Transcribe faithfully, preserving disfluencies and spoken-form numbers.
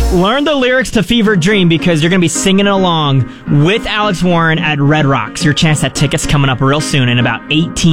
Learn the lyrics to Fever Dream because you're going to be singing along with Alex Warren at Red Rocks. Your chance at tickets coming up real soon in about eighteen